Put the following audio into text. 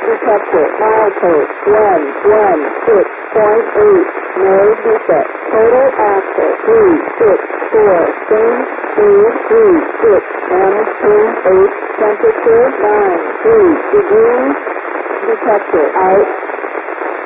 Detector, milepost 116.8, no defect. Total axle 364, same speed 36, M28, temperature 93 degrees. Detector out.